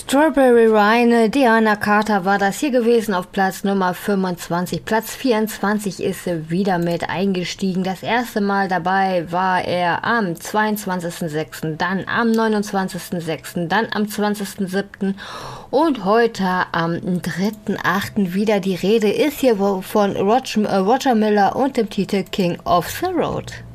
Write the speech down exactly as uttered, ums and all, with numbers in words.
Strawberry Rhine, Diana Carter war das hier gewesen auf Platz Nummer fünfundzwanzig. Platz vierundzwanzig ist sie wieder mit eingestiegen. Das erste Mal dabei war er am zweiundzwanzigsten sechsten, dann am neunundzwanzigsten sechsten, dann am zwanzigsten siebten und heute am dritten achten wieder. Die Rede ist hier von Roger, Roger Miller und dem Titel King of the Road.